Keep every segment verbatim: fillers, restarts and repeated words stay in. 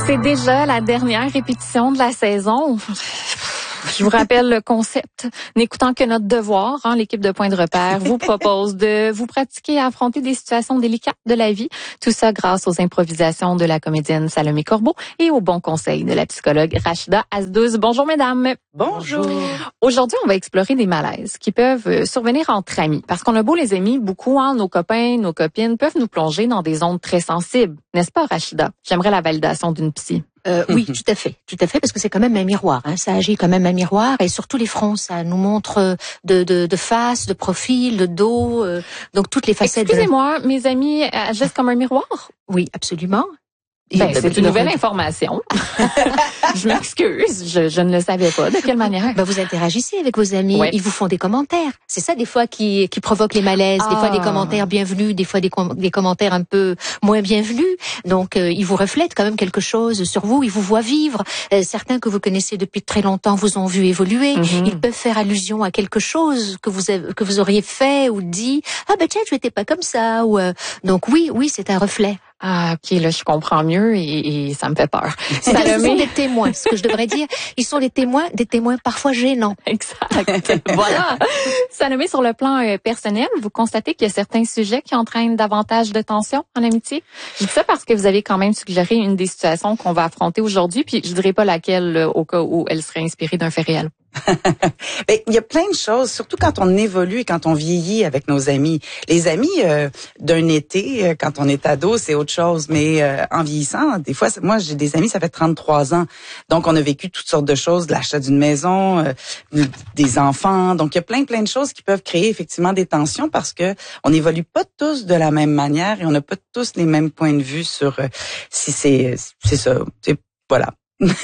C'est déjà la dernière répétition de la saison. Je vous rappelle le concept. N'écoutant que notre devoir, hein, l'équipe de Point de repère vous propose de vous pratiquer à affronter des situations délicates de la vie. Tout ça grâce aux improvisations de la comédienne Salomé Corbeau et aux bons conseils de la psychologue Rachida Azdouz. Bonjour mesdames. Bonjour. Aujourd'hui, on va explorer des malaises qui peuvent survenir entre amis. Parce qu'on a beau les aimer beaucoup, hein, nos copains, nos copines peuvent nous plonger dans des zones très sensibles. N'est-ce pas, Rachida? J'aimerais la validation d'une psy. Euh, oui, tout à fait, tout à fait, parce que c'est quand même un miroir. Hein, ça agit quand même un miroir, et surtout les fronts, ça nous montre de, de, de face, de profil, de dos, euh, donc toutes les facettes. Excusez-moi, de... mes amis agissent comme un miroir? Oui, absolument. Ben, c'est une nouvelle information. Je m'excuse, je, je ne le savais pas. De quelle manière? Ben, vous interagissez avec vos amis, ouais. Ils vous font des commentaires. C'est ça des fois qui, qui provoque les malaises. Ah. Des fois des commentaires bienvenus, des fois des, com- des commentaires un peu moins bienvenus. Donc euh, ils vous reflètent quand même quelque chose sur vous. Ils vous voient vivre. Euh, certains que vous connaissez depuis très longtemps vous ont vu évoluer. Mm-hmm. Ils peuvent faire allusion à quelque chose que vous avez, que vous auriez fait ou dit. Ah ben tiens, tu étais pas comme ça. Ou euh... donc oui, oui, c'est un reflet. Ah, ok, là, je comprends mieux et, et ça me fait peur. Salomé... Ce sont des témoins, ce que je devrais dire. Ils sont des témoins, des témoins parfois gênants. Exact. Voilà. Salomé, sur le plan euh, personnel, vous constatez qu'il y a certains sujets qui entraînent davantage de tension en amitié? Je dis ça parce que vous avez quand même suggéré une des situations qu'on va affronter aujourd'hui, puis je dirais pas laquelle euh, au cas où elle serait inspirée d'un fait réel. Mais il y a plein de choses, surtout quand on évolue et quand on vieillit avec nos amis. Les amis euh, d'un été, euh, quand on est ado, c'est autre chose. Mais euh, en vieillissant, des fois, moi, j'ai des amis, ça fait trente-trois ans. Donc, on a vécu toutes sortes de choses, de l'achat d'une maison, euh, des enfants. Donc, il y a plein, plein de choses qui peuvent créer effectivement des tensions parce que on n'évolue pas tous de la même manière et on n'a pas tous les mêmes points de vue sur euh, si c'est c'est ça. C'est, voilà.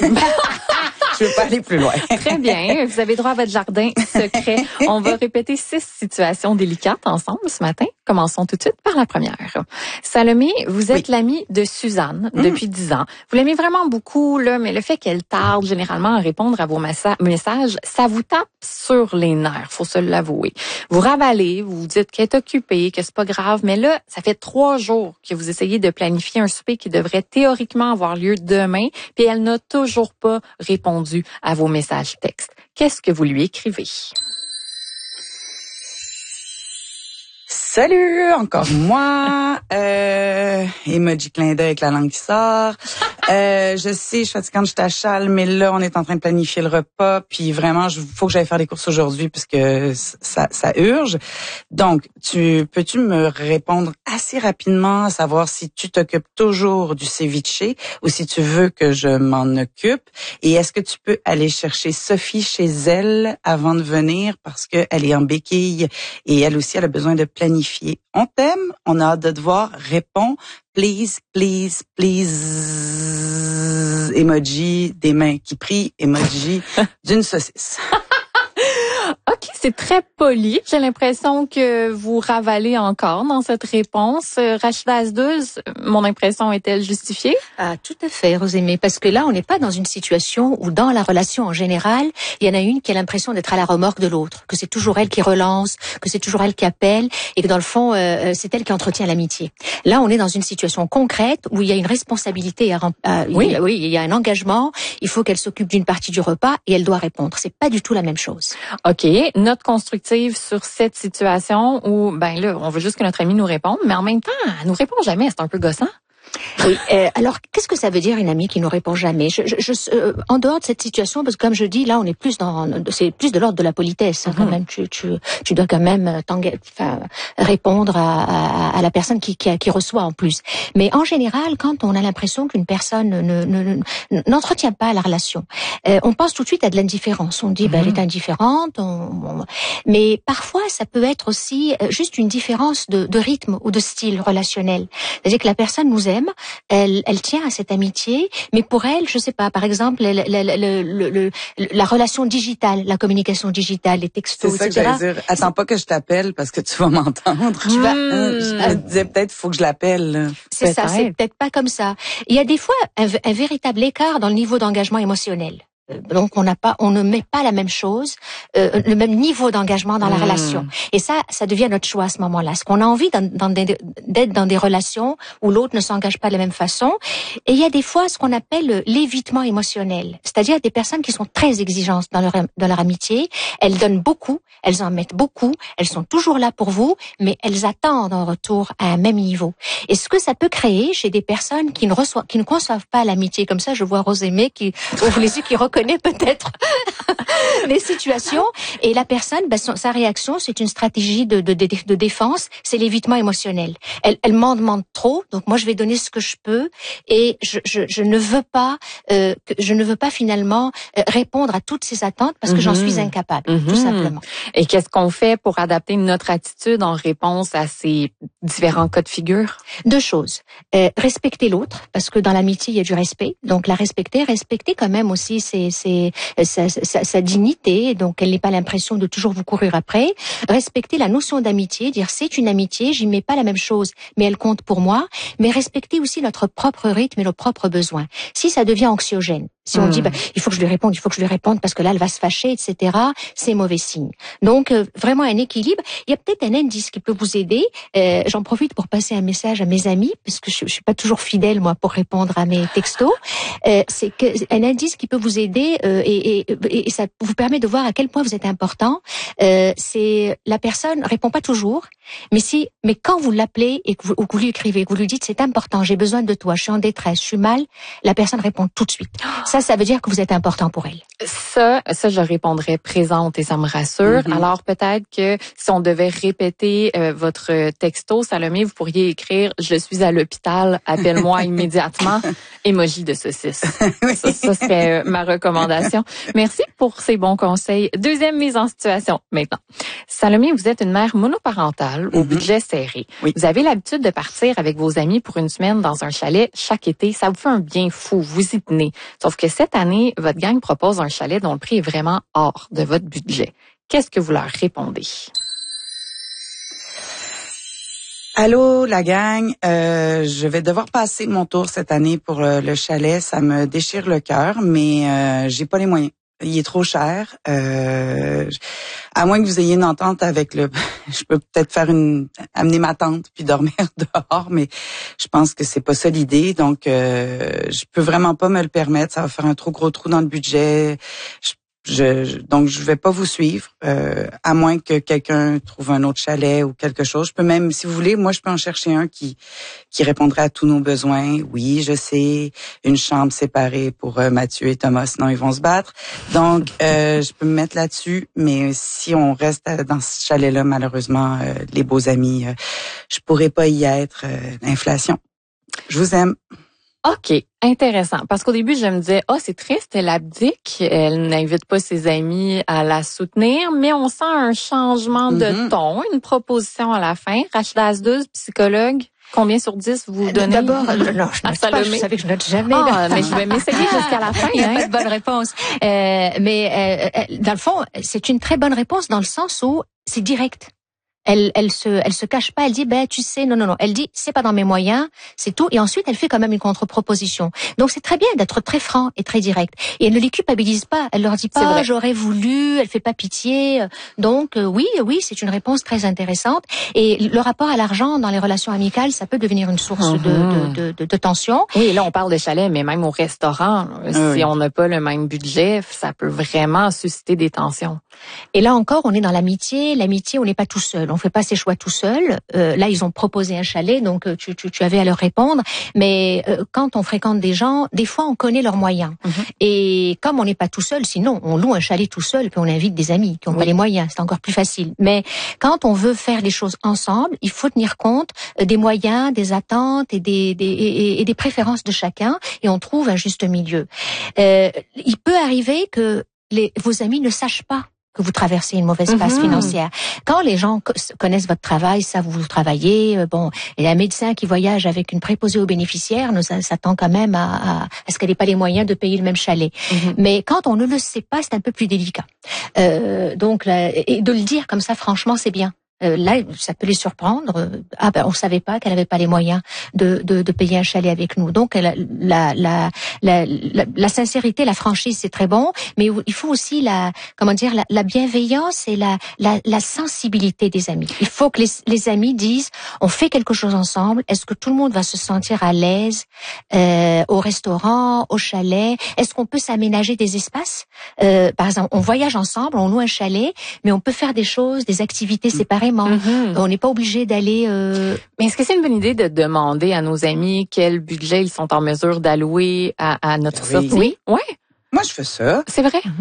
Je ne veux pas aller plus loin. Très bien. Vous avez droit à votre jardin secret. On va répéter six situations délicates ensemble ce matin. Commençons tout de suite par la première. Salomé, vous êtes oui. l'amie de Suzanne depuis dix mmh. ans. Vous l'aimez vraiment beaucoup, là, mais le fait qu'elle tarde généralement à répondre à vos messa- messages, ça vous tape sur les nerfs, faut se l'avouer. Vous ravalez, vous vous dites qu'elle est occupée, que c'est pas grave, mais là, ça fait trois jours que vous essayez de planifier un souper qui devrait théoriquement avoir lieu demain, puis elle n'a toujours pas répondu à vos messages textes. Qu'est-ce que vous lui écrivez? Salut, encore moi. Euh, emoji clin d'œil avec la langue qui sort. Euh, je sais, je suis fatiguante, je t'achale, mais là, on est en train de planifier le repas, puis vraiment, il faut que j'aille faire des courses aujourd'hui parce que ça, ça urge. Donc, tu peux-tu me répondre assez rapidement à savoir si tu t'occupes toujours du ceviche ou si tu veux que je m'en occupe? Et est-ce que tu peux aller chercher Sophie chez elle avant de venir parce qu'elle est en béquille et elle aussi, elle a besoin de planifier. On t'aime, on a hâte de te voir, réponds. Please, please, please. Emoji des mains qui prient, emoji d'une saucisse. OK, c'est très poli. J'ai l'impression que vous ravalez encore dans cette réponse. Rachida Azdouz, mon impression est-elle justifiée? Ah, tout à fait, Rosémée, parce que là, on n'est pas dans une situation où, dans la relation en général, il y en a une qui a l'impression d'être à la remorque de l'autre, que c'est toujours elle qui relance, que c'est toujours elle qui appelle, et que dans le fond, euh, c'est elle qui entretient l'amitié. Là, on est dans une situation concrète où il y a une responsabilité, à, à, oui. Il y a, oui, il y a un engagement, il faut qu'elle s'occupe d'une partie du repas et elle doit répondre. C'est pas du tout la même chose. OK. Note constructive sur cette situation où, ben là, on veut juste que notre amie nous réponde, mais en même temps, elle nous répond jamais. C'est un peu gossant. Oui. Euh, alors, qu'est-ce que ça veut dire une amie qui nous répond jamais? je, je, je, euh, En dehors de cette situation, parce que comme je dis, là, on est plus dans, c'est plus de l'ordre de la politesse. Hein, mm-hmm. Quand même, tu, tu, tu dois quand même enfin, répondre à, à, à la personne qui, qui, qui reçoit en plus. Mais en général, quand on a l'impression qu'une personne ne, ne, ne, n'entretient pas la relation, euh, on pense tout de suite à de l'indifférence. On dit, mm-hmm. ben, elle est indifférente. On, on... Mais parfois, ça peut être aussi juste une différence de, de rythme ou de style relationnel. C'est-à-dire que la personne nous aime. Elle, elle tient à cette amitié, mais pour elle, je sais pas, par exemple, la, la, la, la, la, la relation digitale, la communication digitale, les textos, c'est ça et cetera. Que j'allais dire. Attends pas que je t'appelle parce que tu vas m'entendre. Tu vas. Mmh. Je me disais peut-être faut que je l'appelle. C'est peut-être. ça, c'est peut-être pas comme ça. Il y a des fois un, un véritable écart dans le niveau d'engagement émotionnel. Donc on n'a pas, on ne met pas la même chose, euh, le même niveau d'engagement dans la mmh. relation. Et ça, ça devient notre choix à ce moment-là. Est-ce qu'on a envie dans, dans des, d'être dans des relations où l'autre ne s'engage pas de la même façon? Et il y a des fois ce qu'on appelle l'évitement émotionnel, c'est-à-dire des personnes qui sont très exigeantes dans leur dans leur amitié. Elles donnent beaucoup, elles en mettent beaucoup, elles sont toujours là pour vous, mais elles attendent en retour à un même niveau. Et ce que ça peut créer chez des personnes qui ne reçoivent, qui ne conçoivent pas l'amitié comme ça, je vois Rosémée qui ouvre les yeux, qui connaît peut-être les situations, et la personne, ben, son, sa réaction, c'est une stratégie de, de, de, de défense, c'est l'évitement émotionnel. Elle, elle m'en demande trop, donc moi je vais donner ce que je peux, et je, je, je ne veux pas, euh, je ne veux pas finalement euh, répondre à toutes ces attentes parce que mm-hmm. j'en suis incapable, mm-hmm. tout simplement. Et qu'est-ce qu'on fait pour adapter notre attitude en réponse à ces différents cas de figure? Deux choses. Euh, respecter l'autre, parce que dans l'amitié il y a du respect, donc la respecter, respecter quand même aussi ses C'est sa, sa, sa dignité, donc elle n'ait pas l'impression de toujours vous courir après. Respecter la notion d'amitié, dire c'est une amitié, j'y mets pas la même chose, mais elle compte pour moi. Mais respecter aussi notre propre rythme et nos propres besoins. Si ça devient anxiogène, si on mmh. dit bah, il faut que je lui réponde, il faut que je lui réponde parce que là elle va se fâcher, et cetera. C'est mauvais signe. Donc euh, vraiment un équilibre. Il y a peut-être un indice qui peut vous aider. Euh, j'en profite pour passer un message à mes amis parce que je, je suis pas toujours fidèle moi pour répondre à mes textos. Euh, c'est que un indice qui peut vous aider euh, et, et, et ça vous permet de voir à quel point vous êtes important. Euh, c'est la personne répond pas toujours, mais si mais quand vous l'appelez et que vous, ou que vous lui écrivez, que vous lui dites c'est important, j'ai besoin de toi, je suis en détresse, je suis mal, la personne répond tout de suite. Ça, ça veut dire que vous êtes important pour elle. Ça, ça, je répondrais présente et ça me rassure. Mm-hmm. Alors peut-être que si on devait répéter euh, votre texto, Salomé, vous pourriez écrire « Je suis à l'hôpital, appelle-moi immédiatement », émoji de saucisse. Oui. Ça, ça serait ma recommandation. Merci pour ces bons conseils. Deuxième mise en situation maintenant. Salomé, vous êtes une mère monoparentale au mm-hmm. budget serré. Oui. Vous avez l'habitude de partir avec vos amis pour une semaine dans un chalet chaque été. Ça vous fait un bien fou, vous y tenez. Sauf que cette année, votre gang propose un chalet dont le prix est vraiment hors de votre budget. Qu'est-ce que vous leur répondez? Allô, la gang. Euh, je vais devoir passer mon tour cette année pour le, le chalet. Ça me déchire le cœur, mais euh, j'ai pas les moyens. Il est trop cher. Euh, à moins que vous ayez une entente avec le... Je peux peut-être faire une... amener ma tante puis dormir dehors, mais je pense que c'est pas ça l'idée. Donc, euh, je peux vraiment pas me le permettre. Ça va faire un trop gros trou dans le budget. Je Je, je, donc, je vais pas vous suivre, euh, à moins que quelqu'un trouve un autre chalet ou quelque chose. Je peux même, si vous voulez, moi, je peux en chercher un qui qui répondrait à tous nos besoins. Oui, je sais, une chambre séparée pour euh, Mathieu et Thomas, sinon ils vont se battre. Donc, euh, je peux me mettre là-dessus. Mais si on reste dans ce chalet-là, malheureusement, euh, les beaux amis, euh, je pourrais pas y être. Euh, l'inflation. Je vous aime. OK, intéressant. Parce qu'au début, je me disais, oh, c'est triste, elle abdique, elle n'invite pas ses amis à la soutenir, mais on sent un changement mm-hmm. de ton, une proposition à la fin. Rachida Azdouz, psychologue, combien sur dix vous donnez? D'abord, non, je note pas, je savais que je note jamais. Ah, mais je vais m'essayer jusqu'à la fin. Il n'y a hein. pas de bonne réponse. Euh, mais euh, dans le fond, c'est une très bonne réponse dans le sens où c'est direct. Elle, elle se, elle se cache pas. Elle dit, ben, tu sais, non, non, non. Elle dit, c'est pas dans mes moyens, c'est tout. Et ensuite, elle fait quand même une contre-proposition. Donc, c'est très bien d'être très franc et très direct. Et elle ne les culpabilise pas. Elle leur dit pas, j'aurais voulu. Elle fait pas pitié. Donc, euh, oui, oui, c'est une réponse très intéressante. Et le rapport à l'argent dans les relations amicales, ça peut devenir une source mm-hmm. de, de, de, de tension. Oui, là, on parle de chalet, mais même au restaurant, ah, si oui. on n'a pas le même budget, ça peut vraiment susciter des tensions. Et là encore, on est dans l'amitié. L'amitié, on n'est pas tout seul. On fait pas ses choix tout seul. Euh, là, ils ont proposé un chalet, donc tu, tu, tu avais à leur répondre. Mais euh, quand on fréquente des gens, des fois, on connaît leurs moyens. Mm-hmm. Et comme on n'est pas tout seul, sinon, on loue un chalet tout seul, puis on invite des amis qui n'ont oui. pas les moyens. C'est encore plus facile. Mais quand on veut faire les choses ensemble, il faut tenir compte des moyens, des attentes et des, des, et, et des préférences de chacun, et on trouve un juste milieu. Euh, il peut arriver que les, vos amis ne sachent pas que vous traversez une mauvaise passe mmh. financière. Quand les gens connaissent votre travail, savent où vous travaillez, bon, et un médecin qui voyage avec une préposée aux bénéficiaires nous s'attend quand même à, à, à ce qu'elle n'ait pas les moyens de payer le même chalet. Mmh. Mais quand on ne le sait pas, c'est un peu plus délicat. Euh, donc, là, et de le dire comme ça, franchement, c'est bien. Euh, là, ça peut les surprendre. Ah ben, on savait pas qu'elle avait pas les moyens de, de, de payer un chalet avec nous. Donc, la, la, la, la, la, la sincérité, la franchise, c'est très bon, mais il faut aussi la, comment dire, la, la bienveillance et la, la, la sensibilité des amis. Il faut que les, les amis disent, on fait quelque chose ensemble. Est-ce que tout le monde va se sentir à l'aise euh, au restaurant, au chalet? Est-ce qu'on peut s'aménager des espaces? euh, Par exemple, on voyage ensemble, on loue un chalet, mais on peut faire des choses, des activités séparées. Mm-hmm. On n'est pas obligé d'aller... Euh... Mais est-ce que c'est une bonne idée de demander à nos amis quel budget ils sont en mesure d'allouer à, à notre oui. sortie? Oui. Ouais. Moi, je fais ça. C'est vrai?